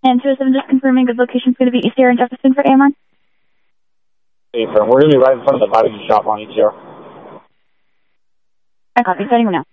And 207, just confirming good location's going to be East Air and Jefferson for AMR. Hey, we're going to be right in front of the body shop on ETR. I copy. Setting now.